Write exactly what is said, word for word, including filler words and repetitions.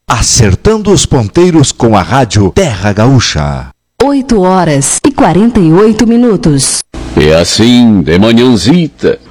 Acertando os ponteiros com a rádio Terra Gaúcha. oito horas e quarenta e oito minutos. É assim, de manhãzita,